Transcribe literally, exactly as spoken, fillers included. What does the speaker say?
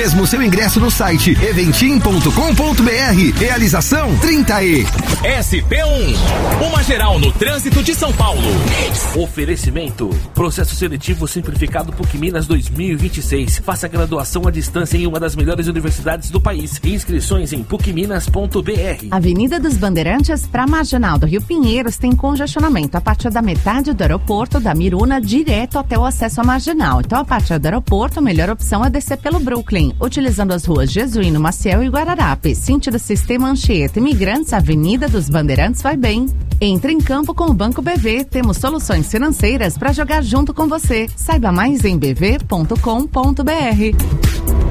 mesmo seu ingresso no site eventim ponto com ponto br. Realização trinta e. S P um, uma geral no trânsito de São Paulo. Oferecimento, processo seletivo simplificado PUC Minas dois mil e vinte e seis. Faça graduação à distância em uma das melhores universidades do país. Inscrições em puc minas ponto br. Avenida dos Bandeirantes para Marginal do Rio Pinheiros tem congestionamento a partir da metade do aeroporto da Miruna direto até o acesso à Marginal. Então, a partir do aeroporto, a melhor opção é descer pelo Brooklyn, utilizando as ruas Jesuíno Maciel e Guararapes. Sentido Sistema Anchieta, Imigrantes, Avenida dos Bandeirantes vai bem. Entre em campo com o Banco B V. Temos soluções financeiras para jogar junto com você. Saiba mais em b v ponto com ponto br.